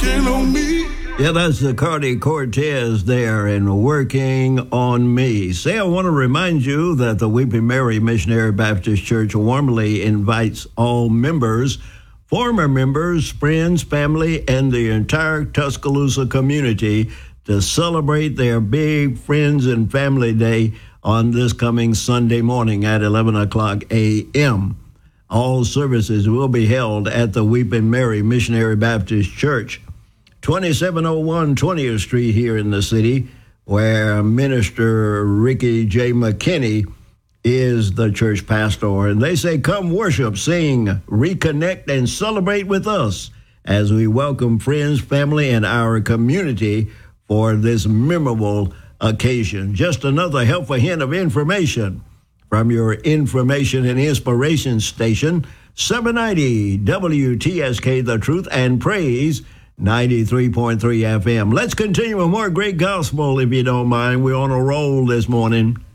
working on me. Yeah, that's the Cardi Cortez there and Working on Me. Say, I want to remind you that the Weeping Mary Missionary Baptist Church warmly invites all members, former members, friends, family, and the entire Tuscaloosa community to celebrate their big Friends and Family Day on this coming Sunday morning at 11 o'clock a.m. All services will be held at the Weeping Mary Missionary Baptist Church, 2701 20th Street here in the city, where Minister Ricky J. McKinney is the church pastor. And they say, come worship, sing, reconnect, and celebrate with us as we welcome friends, family, and our community for this memorable occasion. Just another helpful hint of information from your information and inspiration station, 790 WTSK, The Truth and Praise, 93.3 FM. Let's continue with more great gospel, if you don't mind. We're on a roll this morning.